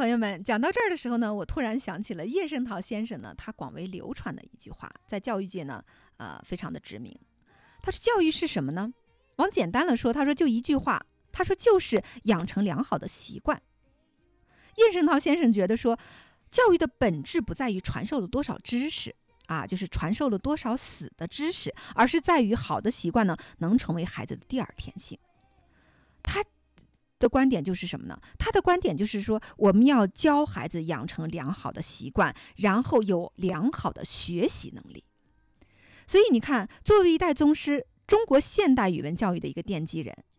朋友们，讲到这儿的时候呢，我突然想起了叶圣陶先生呢，他广为流传的一句话，在教育界呢，非常的知名。他说教育是什么呢？往简单了说，他说就一句话，他说就是养成良好的习惯。叶圣陶先生觉得说，教育的本质不在于传授了多少知识就是传授了多少死的知识，而是在于好的习惯呢，能成为孩子的第二天性。他的观点就是什么呢？他的观点就是说，我们要教孩子养成良好的习惯，然后有良好的学习能力。所以你看，作为一代宗师，中国现代语文教育的一个奠基人，